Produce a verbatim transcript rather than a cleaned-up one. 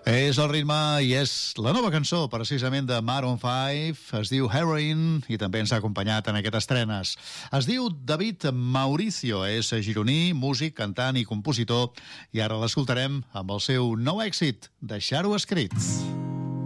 És el ritme i és la nova cançó, precisament, de Maroon five. Es diu Heroin i també ens ha acompanyat en aquestes estrenes. Es diu David Mauricio, és gironí, músic, cantant i compositor, i ara l'escoltarem amb el seu nou èxit, Deixar-ho escrit.